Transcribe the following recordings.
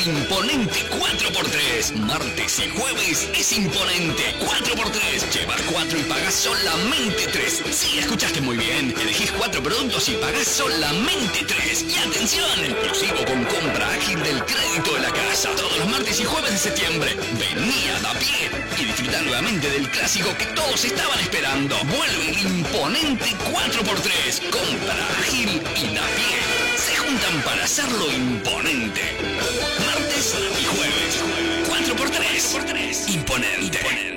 el imponente 4x3. Martes y jueves es imponente 4x3. Llevas 4 y pagás solamente 3. Sí, escuchaste muy bien. Elegís 4 productos y pagás solamente 3. Y atención, inclusivo con compra ágil del crédito de la casa. Todos los martes y jueves de septiembre. Vení a Da Pie y disfrutar nuevamente del clásico que todos estaban esperando. Vuelve el imponente 4x3. Compra ágil y Da Pie se juntan para hacerlo imponente. Martes y jueves. 4x3. Imponente.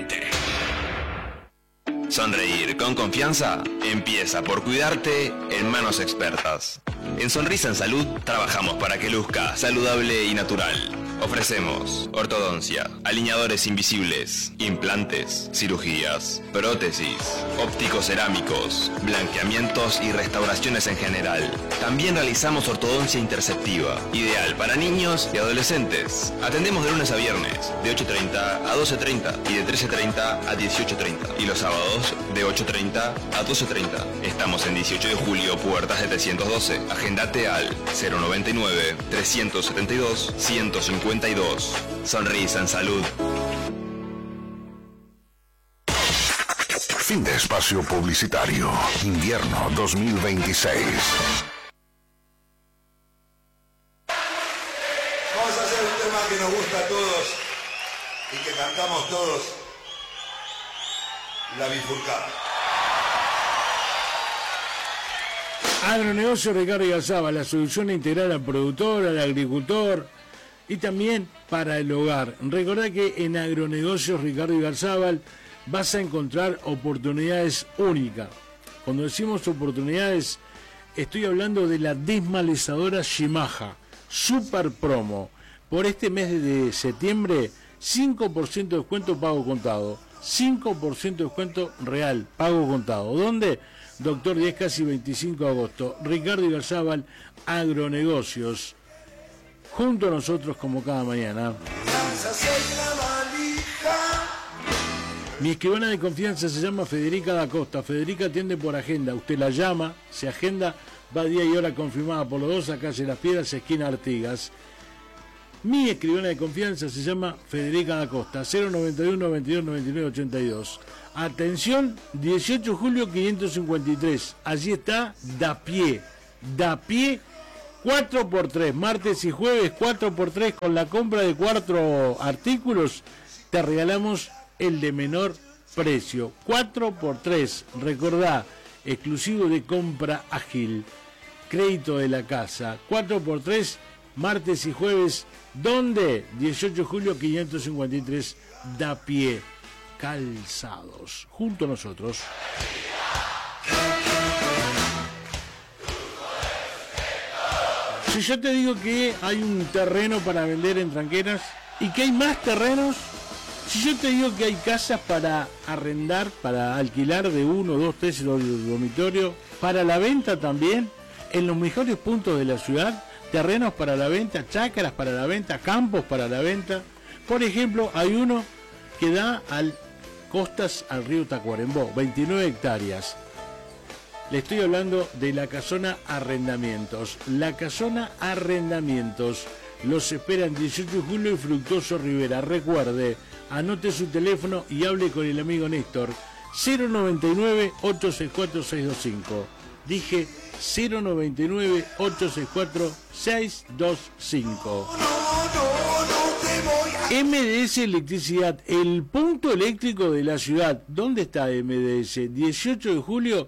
Sonreír con confianza empieza por cuidarte en manos expertas. En Sonrisa en Salud trabajamos para que luzca saludable y natural. Ofrecemos ortodoncia, alineadores invisibles, implantes, cirugías, prótesis, ópticos cerámicos, blanqueamientos y restauraciones en general. También realizamos ortodoncia interceptiva, ideal para niños y adolescentes. Atendemos de lunes a viernes, de 8:30 a 12:30 y de 13:30 a 18:30. Y los sábados, de 8:30 a 12:30. Estamos en 18 de julio, puerta 712. Agendate al 099-372-152. Sonrisa en Salud. Fin de espacio publicitario. Invierno 2026. Vamos a hacer un tema que nos gusta a todos y que cantamos todos. La bifurcada. Agronegocio Ricardo Garzábal, la solución integral al productor, al agricultor y también para el hogar. Recordá que en Agronegocios Ricardo Garzábal vas a encontrar oportunidades únicas. Cuando decimos oportunidades, estoy hablando de la desmalezadora Yamaha Super Promo. Por este mes de septiembre, 5% de descuento pago contado. 5% de descuento real, pago contado. ¿Dónde? Doctor 10, casi 25 de agosto. Ricardo Garzábal, Agronegocios. Junto a nosotros como cada mañana. Mi escribana de confianza se llama Federica da Costa. Federica atiende por agenda. Usted la llama, se agenda, va día y hora confirmada por los dos, a calle Las Piedras, esquina Artigas. Mi escribana de confianza se llama Federica da Costa, 091 22 99 82. Atención, 18 de julio 553. Allí está Da Pie. 4x3, martes y jueves 4x3, con la compra de 4 artículos, te regalamos el de menor precio. 4x3, recordá, exclusivo de compra ágil, crédito de la casa. 4x3, martes y jueves, ¿dónde? 18 de julio 553, Da Pie Calzados, junto a nosotros. Si yo te digo que hay un terreno para vender en Tranqueras y que hay más terrenos, si yo te digo que hay casas para arrendar, para alquilar de 1, 2, 3 dormitorios, para la venta también, en los mejores puntos de la ciudad, terrenos para la venta, chácaras para la venta, campos para la venta. Por ejemplo, hay uno que da costas al río Tacuarembó, 29 hectáreas. Le estoy hablando de La Casona Arrendamientos. La Casona Arrendamientos los espera en 18 de julio y Fructuoso Rivera. Recuerde, anote su teléfono y hable con el amigo Néstor. 099-864-625. Dije 099-864-625. MDS Electricidad, el punto eléctrico de la ciudad. ¿Dónde está MDS? 18 de julio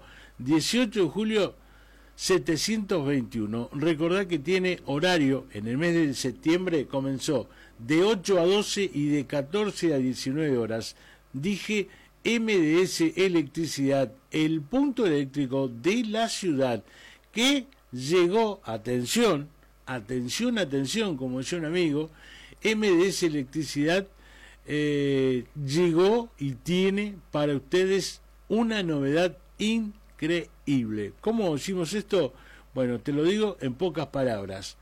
721. Recordad que tiene horario, en el mes de septiembre comenzó de 8 a 12 y de 14 a 19 horas. Dije MDS Electricidad, el punto eléctrico de la ciudad, que llegó, atención, como decía un amigo, MDS Electricidad llegó y tiene para ustedes una novedad increíble. ¿Cómo decimos esto? Bueno, te lo digo en pocas palabras.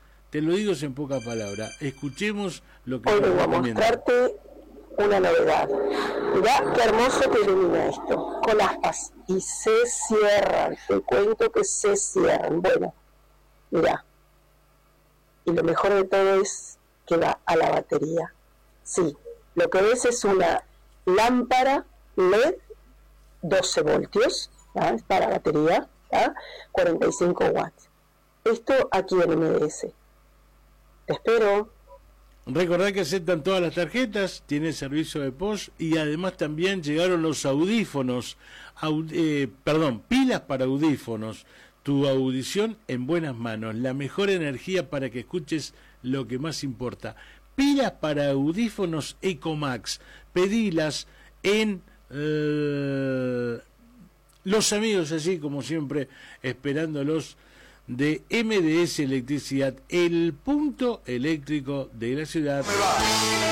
Escuchemos lo que hoy vengo a mostrarte una novedad. Mirá qué hermoso que ilumina esto, con aspas, y se cierran, te cuento que se cierran. Bueno, mirá, y lo mejor de todo es que va a la batería. Sí, lo que ves es una lámpara LED 12 voltios, ¿tá? Para batería, ¿tá? 45 watts. Esto aquí en MDS. Te espero. Recordad que aceptan todas las tarjetas, tiene servicio de POS y además también llegaron los audífonos, pilas para audífonos. Tu audición en buenas manos, la mejor energía para que escuches lo que más importa. Pilas para audífonos Ecomax, pedilas en los amigos allí como siempre, esperándolos, de MDS Electricidad, el punto eléctrico de la ciudad.